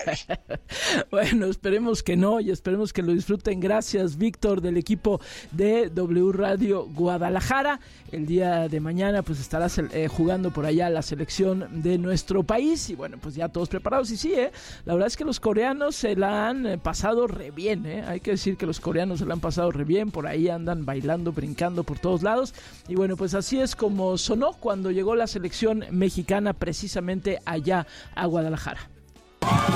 Bueno, esperemos que no y esperemos que lo disfruten. Gracias, Víctor, del equipo de W Radio Guadalajara. El día de mañana pues estarás jugando por allá la selección de nuestro país y bueno, pues ya todos preparados. Y sí, la verdad es que los coreanos se la han pasado re bien, hay que decir que los coreanos se la han pasado re bien, por ahí andan bailando, brincando por todos lados. Y bueno, pues así es como sonó cuando llegó la selección mexicana precisamente allá a Guadalajara.